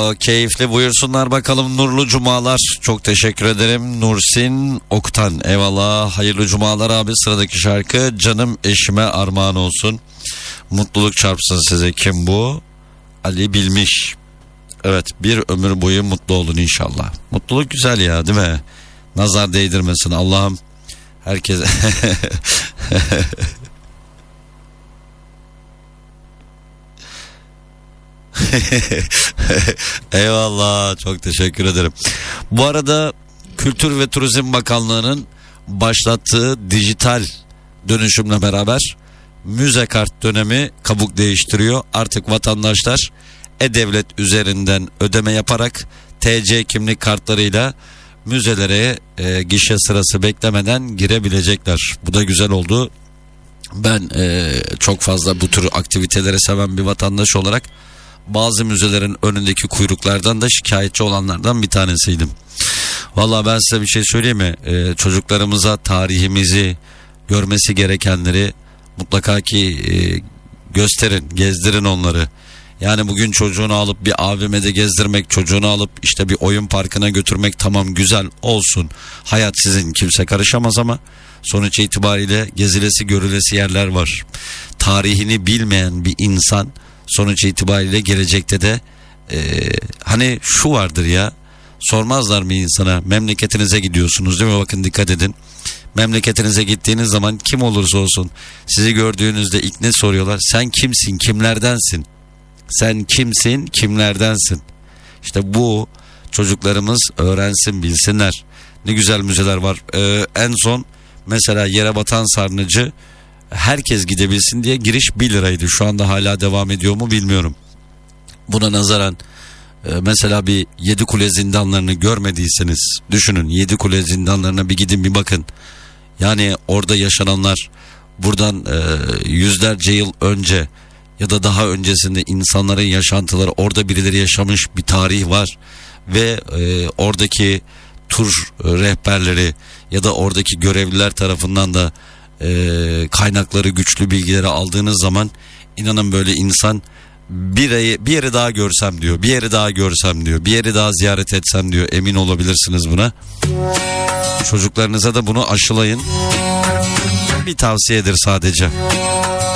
Keyifli, buyursunlar bakalım. Nurlu cumalar. Çok teşekkür ederim. Nursin Oktan, eyvallah. Hayırlı cumalar abi. Sıradaki şarkı canım eşime armağan olsun. Mutluluk çarpsın size. Kim bu? Ali Bilmiş. Evet, bir ömür boyu mutlu olun inşallah. Mutluluk güzel ya, değil mi? Nazar değdirmesin Allah'ım herkese. Eyvallah, çok teşekkür ederim. Bu arada Kültür ve Turizm Bakanlığı'nın başlattığı dijital dönüşümle beraber müze kart dönemi kabuk değiştiriyor. Artık vatandaşlar e-devlet üzerinden ödeme yaparak TC kimlik kartlarıyla müzelere gişe sırası beklemeden girebilecekler. Bu da güzel oldu. Ben çok fazla bu tür aktiviteleri seven bir vatandaş olarak bazı müzelerin önündeki kuyruklardan da şikayetçi olanlardan bir tanesiydim. Vallahi ben size bir şey söyleyeyim mi? Çocuklarımıza tarihimizi, görmesi gerekenleri mutlaka ki gösterin, gezdirin onları. Yani bugün çocuğunu alıp bir AVM'de gezdirmek, çocuğunu alıp işte bir oyun parkına götürmek tamam güzel olsun. Hayat sizin, kimse karışamaz ama sonuç itibariyle gezilesi görülesi yerler var. Tarihini bilmeyen bir insan sonuç itibariyle gelecekte de hani şu vardır ya, sormazlar mı insana, memleketinize gidiyorsunuz değil mi? Bakın dikkat edin. Memleketinize gittiğiniz zaman kim olursa olsun sizi gördüğünüzde ilk ne soruyorlar? Sen kimsin, kimlerdensin? Sen kimsin, kimlerdensin? İşte bu çocuklarımız öğrensin, bilsinler. Ne güzel müzeler var. En son mesela Yerebatan Sarnıcı herkes gidebilsin diye giriş 1 liraydı. Şu anda hala devam ediyor mu bilmiyorum. Buna nazaran mesela bir Yedikule zindanlarını görmediyseniz düşünün, Yedikule zindanlarına bir gidin, bir bakın. Yani orada yaşananlar buradan yüzlerce yıl önce ya da daha öncesinde insanların yaşantıları, orada birileri yaşamış, bir tarih var ve oradaki tur rehberleri ya da oradaki görevliler tarafından da kaynakları, güçlü bilgileri aldığınız zaman inanın böyle insan bir yeri daha görsem diyor, bir yeri daha görsem diyor, bir yeri daha ziyaret etsem diyor. Emin olabilirsiniz buna. Çocuklarınıza da bunu aşılayın. Bir tavsiyedir sadece.